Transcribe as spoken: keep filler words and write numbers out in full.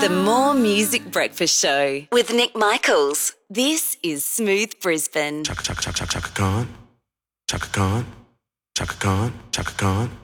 The More Music Breakfast Show with Nick Michaels. This is Smooth Brisbane. Chaka, chaka, chaka, chaka, Khan. Chaka Khan. Chaka Khan. Chaka Khan.